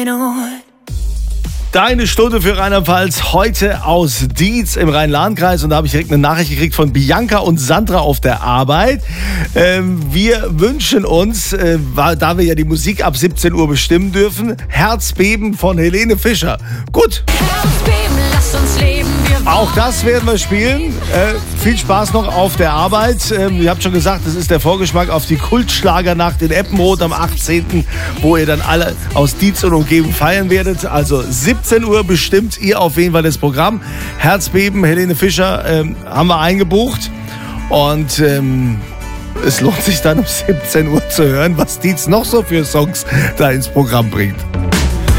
Deine Stunde für Rheinland-Pfalz, heute aus Dietz im Rhein-Lahn-Kreis. Und da habe ich direkt eine Nachricht gekriegt von Bianca und Sandra auf der Arbeit. Wir wünschen uns, da wir ja die Musik ab 17 Uhr bestimmen dürfen, Herzbeben von Helene Fischer. Gut. Herzbeben, lasst uns leben. Auch das werden wir spielen. Viel Spaß noch auf der Arbeit. Ihr habt schon gesagt, das ist der Vorgeschmack auf die Kultschlagernacht in Eppenroth am 18., wo ihr dann alle aus Dietz und Umgebung feiern werdet. Also 17 Uhr bestimmt ihr auf jeden Fall das Programm. Herzbeben, Helene Fischer haben wir eingebucht. Und es lohnt sich dann um 17 Uhr zu hören, was Dietz noch so für Songs da ins Programm bringt.